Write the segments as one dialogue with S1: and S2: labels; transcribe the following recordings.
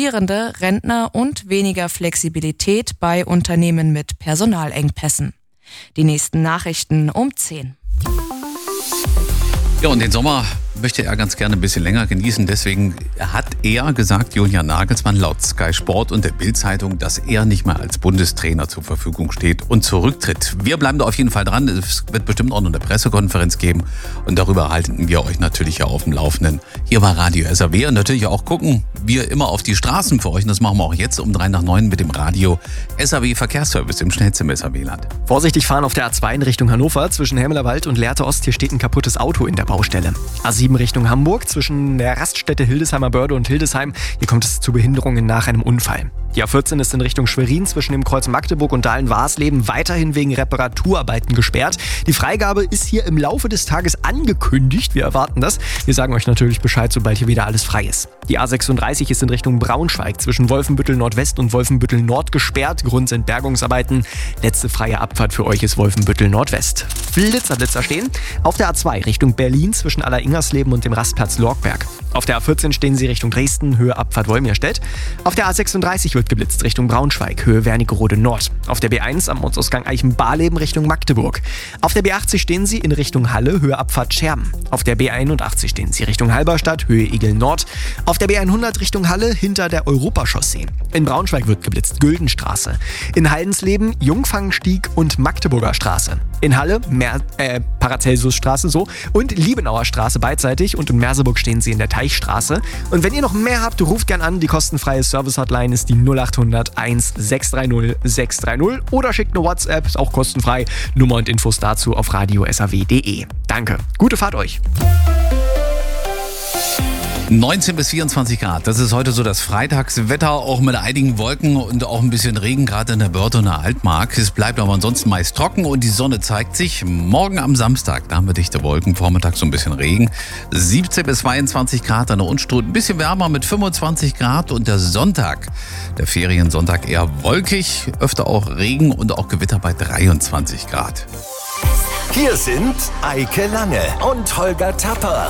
S1: Studierende, Rentner und weniger Flexibilität bei Unternehmen mit Personalengpässen. Die nächsten Nachrichten um 10.
S2: Ja, und den Sommer möchte er ganz gerne ein bisschen länger genießen. Deswegen hat er gesagt, Julian Nagelsmann, laut Sky Sport und der Bild-Zeitung, dass er nicht mehr als Bundestrainer zur Verfügung steht und zurücktritt. Wir bleiben da auf jeden Fall dran. Es wird bestimmt auch noch eine Pressekonferenz geben. Und darüber halten wir euch natürlich ja auf dem Laufenden. Hier bei Radio SAW und natürlich auch gucken wir immer auf die Straßen für euch. Und das machen wir auch jetzt um 8:03 mit dem Radio SAW Verkehrsservice im schnellsten SAW-Land.
S3: Vorsichtig fahren auf der A2 in Richtung Hannover zwischen Helmelerwald und Lehrte Ost. Hier steht ein kaputtes Auto in der Baustelle. A7 Richtung Hamburg zwischen der Raststätte Hildesheimer Börde und Hildesheim. Hier kommt es zu Behinderungen nach einem Unfall. Die A14 ist in Richtung Schwerin zwischen dem Kreuz Magdeburg und Dahlen-Warsleben weiterhin wegen Reparaturarbeiten gesperrt. Die Freigabe ist hier im Laufe des Tages angekündigt. Wir erwarten das. Wir sagen euch natürlich Bescheid, sobald hier wieder alles frei ist. Die A36 ist in Richtung Braunschweig zwischen Wolfenbüttel Nordwest und Wolfenbüttel Nord gesperrt. Grund sind Bergungsarbeiten. Letzte freie Abfahrt für euch ist Wolfenbüttel Nordwest. Blitzer stehen. Auf der A2 Richtung Berlin zwischen Aller-Ingersleben und dem Rastplatz Lorgberg. Auf der A14 stehen sie Richtung Dresden, Höhe Abfahrt Wolmirstedt. Auf der A36 wird geblitzt Richtung Braunschweig, Höhe Wernigerode Nord. Auf der B1 am Ortsausgang Eichenbarleben Richtung Magdeburg. Auf der B80 stehen sie in Richtung Halle, Höhe Abfahrt Scherben. Auf der B81 stehen sie Richtung Halberstadt, Höhe Igel Nord. Auf der B100 Richtung Halle hinter der Europachaussee. In Braunschweig wird geblitzt Güldenstraße. In Haldensleben Jungfangstieg und Magdeburger Straße. In Halle Paracelsusstraße und Liebenauer Straße beidseitig und in Merseburg stehen sie in der Teichstraße. Und wenn ihr noch mehr habt, ruft gern an. Die kostenfreie Service-Hotline ist die 0800 1630 630 oder schickt eine WhatsApp, ist auch kostenfrei. Nummer und Infos dazu auf radiosaw.de. Danke, gute Fahrt euch.
S2: 19 bis 24 Grad, das ist heute so das Freitagswetter, auch mit einigen Wolken und auch ein bisschen Regen, gerade in der Börde und der Altmark. Es bleibt aber ansonsten meist trocken und die Sonne zeigt sich. Morgen am Samstag, da haben wir dichte Wolken, vormittags so ein bisschen Regen. 17 bis 22 Grad an der Unstrut, ein bisschen wärmer mit 25 Grad und der Sonntag, der Feriensonntag eher wolkig, öfter auch Regen und auch Gewitter bei 23 Grad.
S4: Hier sind Eike Lange und Holger Tapper.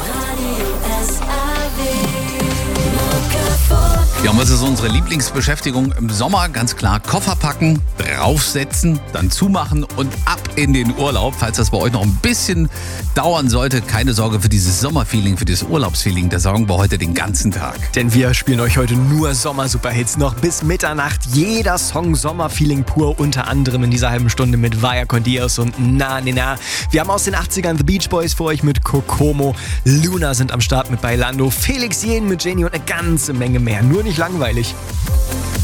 S2: Ja, und was ist unsere Lieblingsbeschäftigung im Sommer? Ganz klar, Koffer packen, draufsetzen, dann zumachen und ab in den Urlaub. Falls das bei euch noch ein bisschen dauern sollte, keine Sorge für dieses Sommerfeeling, für dieses Urlaubsfeeling. Da sorgen wir heute den ganzen Tag.
S3: Denn wir spielen euch heute nur Sommer-Superhits. Noch bis Mitternacht jeder Song Sommerfeeling pur. Unter anderem in dieser halben Stunde mit Vaya con Dios und Na Na Na. Wir haben aus den 80ern The Beach Boys für euch mit Kokomo. Luna sind am Start mit Bailando. Felix Jähn mit Jenny und eine ganze Menge mehr. Nur nicht langweilig.